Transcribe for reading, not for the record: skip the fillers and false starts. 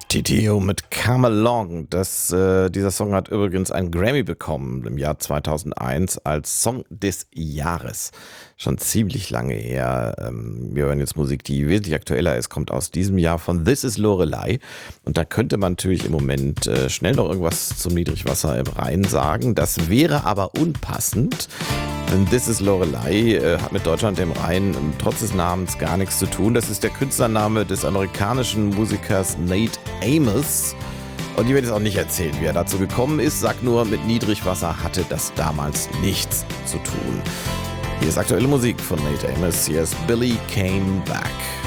TTO mit Come Along. Dieser Song hat übrigens einen Grammy bekommen im Jahr 2001 als Song des Jahres. Schon ziemlich lange her. Wir hören jetzt Musik, die wesentlich aktueller ist, kommt aus diesem Jahr von This Is Lorelei. Und da könnte man natürlich im Moment schnell noch irgendwas zum Niedrigwasser im Rhein sagen. Das wäre aber unpassend. Denn This Is Lorelei hat mit Deutschland im Rhein trotz des Namens gar nichts zu tun. Das ist der Künstlername des amerikanischen Musikers Nate Amos. Und ich werde jetzt auch nicht erzählen, wie er dazu gekommen ist. Sag nur, mit Niedrigwasser hatte das damals nichts zu tun. Hier ist aktuelle Musik von Nate Amos. Hier ist Billy Came Back.